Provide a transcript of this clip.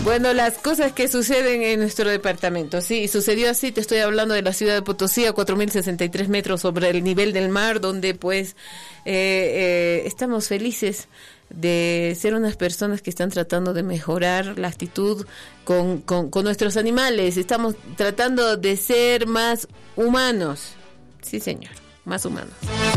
Bueno, las cosas que suceden en nuestro departamento, sí, sucedió así, te estoy hablando de la ciudad de Potosí, a 4.063 metros sobre el nivel del mar, donde pues estamos felices de ser unas personas que están tratando de mejorar la actitud con nuestros animales, estamos tratando de ser más humanos, sí señor, más humanos.